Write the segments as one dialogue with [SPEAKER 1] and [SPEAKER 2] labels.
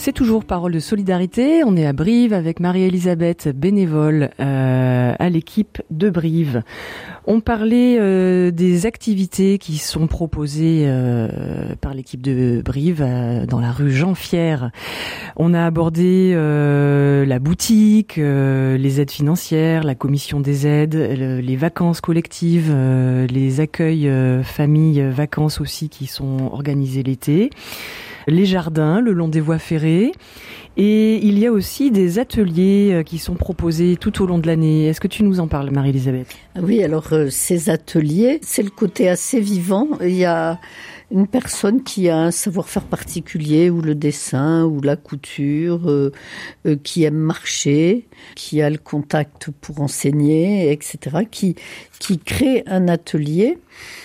[SPEAKER 1] C'est toujours Parole de solidarité. On est à Brive avec Marie-Elisabeth, bénévole à l'équipe de Brive. On parlait des activités qui sont proposées par l'équipe de Brive dans la rue Jean-Fière. On a abordé la boutique, les aides financières, la commission des aides, les vacances collectives, les accueils familles vacances aussi qui sont organisés l'été, les jardins le long des voies ferrées. Et il y a aussi des ateliers qui sont proposés tout au long de l'année. Est-ce que tu nous en parles, Marie-Elisabeth ?
[SPEAKER 2] Oui, alors ces ateliers, c'est le côté assez vivant. Il y a une personne qui a un savoir-faire particulier, ou le dessin, ou la couture, qui aime marcher, qui a le contact pour enseigner, etc., qui crée un atelier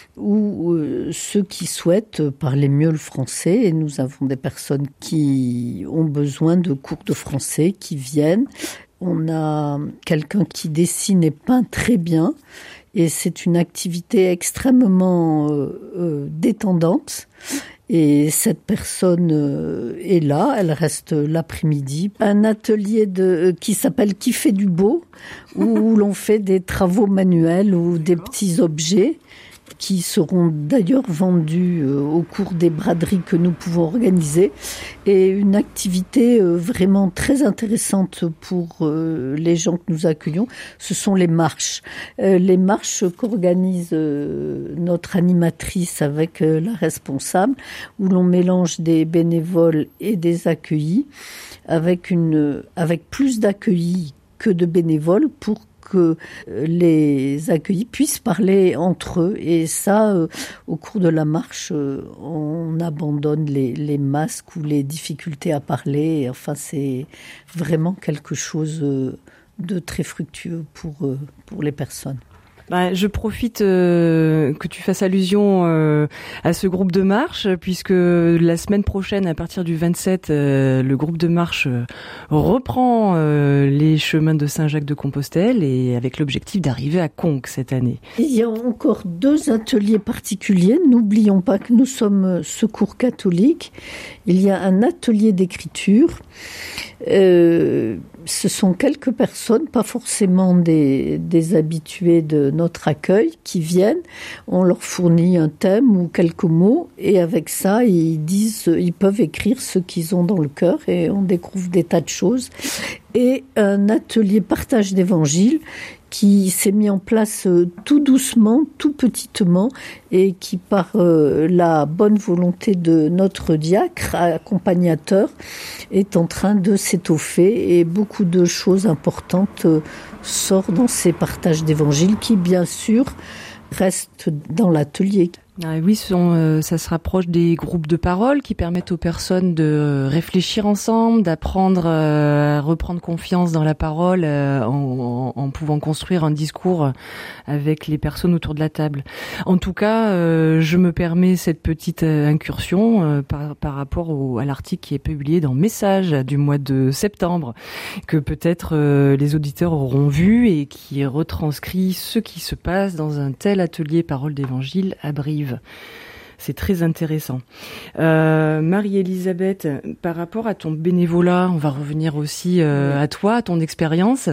[SPEAKER 2] où ceux qui souhaitent parler mieux le français, et nous avons des personnes qui ont besoin de cours de français qui viennent. On a quelqu'un qui dessine et peint très bien, et c'est une activité extrêmement détendante. Et cette personne est là, elle reste l'après-midi. Un atelier qui s'appelle Qui fait du beau, où l'on fait des travaux manuels ou des petits objets qui seront d'ailleurs vendus au cours des braderies que nous pouvons organiser. Et une activité vraiment très intéressante pour les gens que nous accueillons, ce sont les marches. Les marches qu'organise notre animatrice avec la responsable, où l'on mélange des bénévoles et des accueillis, avec plus d'accueillis que de bénévoles pour que les accueillis puissent parler entre eux. Et ça, au cours de la marche, on abandonne les masques ou les difficultés à parler. Enfin, c'est vraiment quelque chose de très fructueux pour les personnes.
[SPEAKER 1] Je profite que tu fasses allusion à ce groupe de marche, puisque la semaine prochaine, à partir du 27, le groupe de marche reprend les chemins de Saint-Jacques-de-Compostelle, et avec l'objectif d'arriver à Conques cette année.
[SPEAKER 2] Il y a encore 2 ateliers particuliers. N'oublions pas que nous sommes Secours catholique. Il y a un atelier d'écriture. Ce sont quelques personnes, pas forcément des habitués de notre accueil, qui viennent. On leur fournit un thème ou quelques mots, et avec ça, ils peuvent écrire ce qu'ils ont dans le cœur, et on découvre des tas de choses. Et un atelier partage d'évangile qui s'est mis en place tout doucement, tout petitement, et qui, par la bonne volonté de notre diacre, accompagnateur, est en train de s'étoffer, et beaucoup de choses importantes sortent dans ces partages d'évangile qui, bien sûr, restent dans l'atelier.
[SPEAKER 1] Ah oui, ça se rapproche des groupes de parole qui permettent aux personnes de réfléchir ensemble, d'apprendre à reprendre confiance dans la parole en pouvant construire un discours avec les personnes autour de la table. En tout cas, je me permets cette petite incursion par rapport à l'article qui est publié dans Message du mois de septembre, que peut-être les auditeurs auront vu, et qui retranscrit ce qui se passe dans un tel atelier Parole d'évangile à Brive. C'est très intéressant. Marie-Elisabeth, par rapport à ton bénévolat, on va revenir aussi à toi, à ton expérience.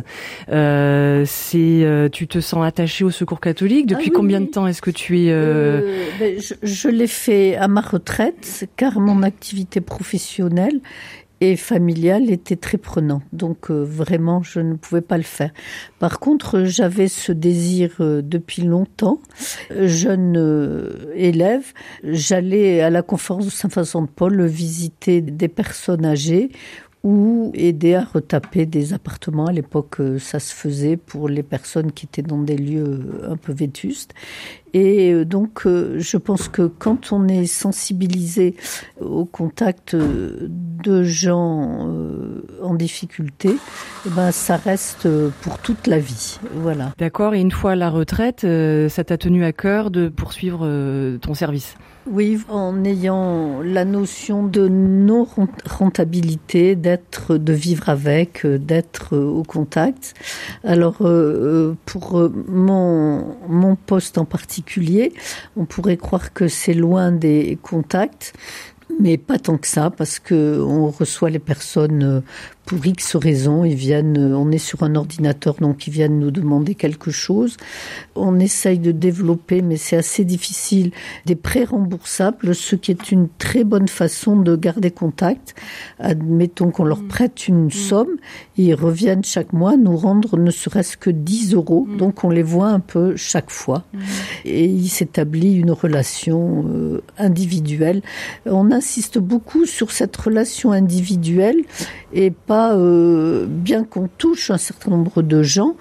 [SPEAKER 1] Tu te sens attachée au Secours catholique. Depuis combien de temps est-ce que tu es...
[SPEAKER 2] Je l'ai fait à ma retraite, car mon activité professionnelle et familiale était très prenant. Donc vraiment, je ne pouvais pas le faire. Par contre, j'avais ce désir depuis longtemps. Jeune élève, j'allais à la conférence de Saint-Vincent de Paul visiter des personnes âgées ou aider à retaper des appartements. À l'époque, ça se faisait pour les personnes qui étaient dans des lieux un peu vétustes. Et donc, je pense que quand on est sensibilisé au contact de gens en difficulté, ça reste pour toute la vie. Voilà.
[SPEAKER 1] D'accord. Et une fois à la retraite, ça t'a tenu à cœur de poursuivre ton service ?
[SPEAKER 2] Oui, en ayant la notion de non-rentabilité, de vivre avec, d'être au contact. Alors, pour mon poste en particulier, on pourrait croire que c'est loin des contacts. Mais pas tant que ça, parce que on reçoit les personnes pour X raisons. Ils viennent, on est sur un ordinateur, donc ils viennent nous demander quelque chose. On essaye de développer, mais c'est assez difficile, des prêts remboursables, ce qui est une très bonne façon de garder contact. Admettons qu'on leur prête une somme, et ils reviennent chaque mois nous rendre ne serait-ce que 10 €. Donc on les voit un peu chaque fois. Et il s'établit une relation individuelle. On insiste beaucoup sur cette relation individuelle et pas, bien qu'on touche un certain nombre de gens,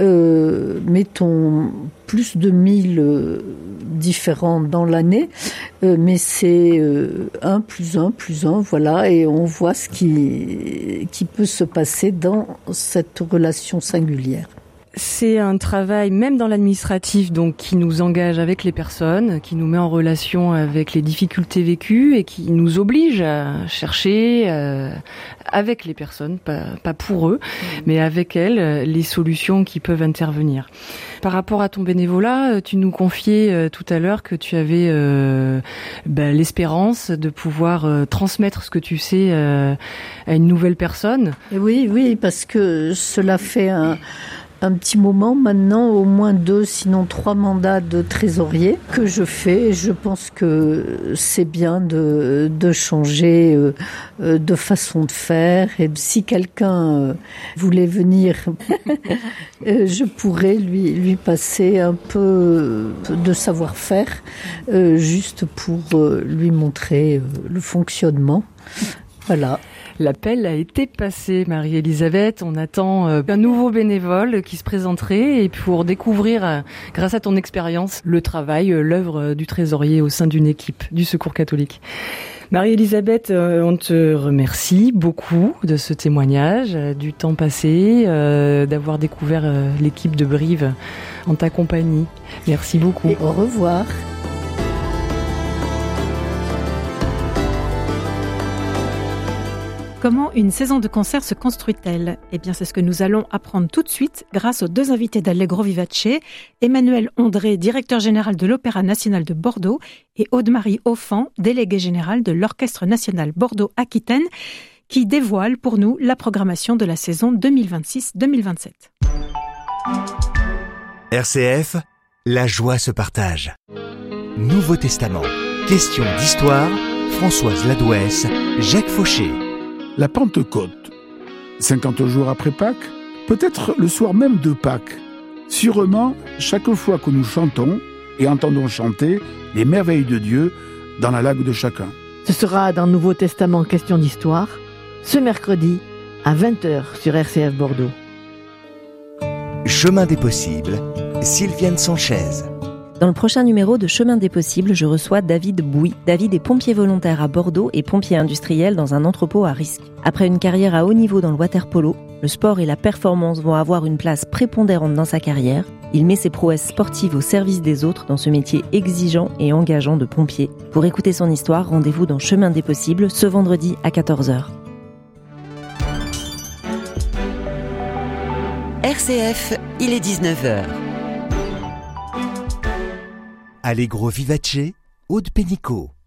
[SPEAKER 2] mettons plus de 1000 différents dans l'année, mais c'est 1 + 1 + 1, voilà, et on voit ce qui peut se passer dans cette relation singulière.
[SPEAKER 1] C'est un travail, même dans l'administratif, donc qui nous engage avec les personnes, qui nous met en relation avec les difficultés vécues et qui nous oblige à chercher avec les personnes, pas pour eux, mais avec elles, les solutions qui peuvent intervenir. Par rapport à ton bénévolat, tu nous confiais tout à l'heure que tu avais l'espérance de pouvoir transmettre ce que tu sais à une nouvelle personne.
[SPEAKER 2] Et oui, parce que cela fait un petit moment maintenant, au moins 2, sinon 3 mandats de trésorier que je fais. Et je pense que c'est bien de changer de façon de faire. Et si quelqu'un voulait venir, je pourrais lui passer un peu de savoir-faire, juste pour lui montrer le fonctionnement. Voilà.
[SPEAKER 1] L'appel a été passé, Marie-Elisabeth. On attend un nouveau bénévole qui se présenterait et pour découvrir, grâce à ton expérience, le travail, l'œuvre du trésorier au sein d'une équipe du Secours catholique. Marie-Elisabeth, on te remercie beaucoup de ce témoignage, du temps passé, d'avoir découvert l'équipe de Brive en ta compagnie. Merci beaucoup.
[SPEAKER 2] Et au revoir.
[SPEAKER 3] Comment une saison de concert se construit-elle ? Eh bien, c'est ce que nous allons apprendre tout de suite grâce aux 2 invités d'Allegro Vivace, Emmanuel Ondré, directeur général de l'Opéra national de Bordeaux, et Aude-Marie Offand, déléguée générale de l'Orchestre national Bordeaux-Aquitaine, qui dévoilent pour nous la programmation de la saison 2026-2027.
[SPEAKER 4] RCF, la joie se partage. Nouveau Testament, questions d'histoire, Françoise Ladouès, Jacques Fauché.
[SPEAKER 5] La Pentecôte, 50 jours après Pâques, peut-être le soir même de Pâques. Sûrement, chaque fois que nous chantons et entendons chanter les merveilles de Dieu dans la langue de chacun.
[SPEAKER 6] Ce sera dans Nouveau Testament Question d'Histoire, ce mercredi à 20h sur RCF Bordeaux.
[SPEAKER 4] Chemin des possibles, Sylviane Sanchez.
[SPEAKER 7] Dans le prochain numéro de Chemin des possibles, je reçois David Bouy. David est pompier volontaire à Bordeaux et pompier industriel dans un entrepôt à risque. Après une carrière à haut niveau dans le water-polo, le sport et la performance vont avoir une place prépondérante dans sa carrière. Il met ses prouesses sportives au service des autres dans ce métier exigeant et engageant de pompier. Pour écouter son histoire, rendez-vous dans Chemin des possibles ce vendredi à 14h.
[SPEAKER 8] RCF, il est 19h.
[SPEAKER 4] Allegro Vivace, Aude Pénicaud.